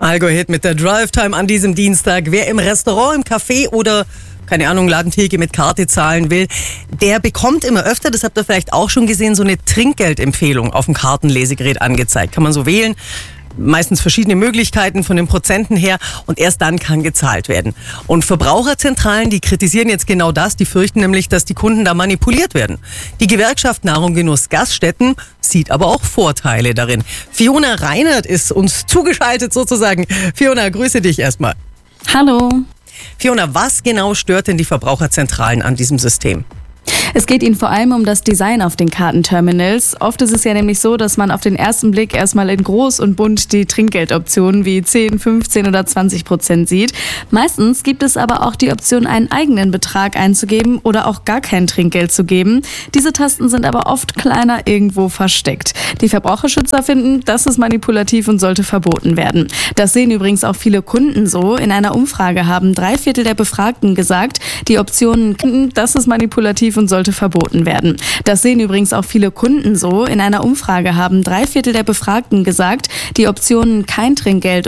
Allgo-Hit mit der Drive-Time an diesem Dienstag. Wer im Restaurant, im Café oder, keine Ahnung, Ladentheke mit Karte zahlen will, der bekommt immer öfter, das habt ihr vielleicht auch schon gesehen, so eine Trinkgeldempfehlung auf dem Kartenlesegerät angezeigt. Kann man so wählen. Meistens verschiedene Möglichkeiten von den Prozenten her und erst dann kann gezahlt werden. Und Verbraucherzentralen, die kritisieren jetzt genau das, die fürchten nämlich, dass die Kunden da manipuliert werden. Die Gewerkschaft Nahrung Genuss Gaststätten sieht aber auch Vorteile darin. Fiona Reinert ist uns zugeschaltet sozusagen. Fiona, grüße dich erstmal. Hallo. Fiona, was genau stört denn die Verbraucherzentralen an diesem System? Es geht Ihnen vor allem um das Design auf den Kartenterminals. Oft ist es ja nämlich so, dass man auf den ersten Blick erstmal in groß und bunt die Trinkgeldoptionen wie 10, 15 oder 20% sieht. Meistens gibt es aber auch die Option, einen eigenen Betrag einzugeben oder auch gar kein Trinkgeld zu geben. Diese Tasten sind aber oft kleiner irgendwo versteckt. Die Verbraucherschützer finden, das ist manipulativ und sollte verboten werden. Das sehen übrigens auch viele Kunden so. In einer Umfrage haben 3/4 der Befragten gesagt, die Optionen, das ist manipulativ und sollte verboten werden. Das sehen übrigens auch viele Kunden so. In einer Umfrage haben 3/4 der Befragten gesagt, die Optionen kein Trinkgeld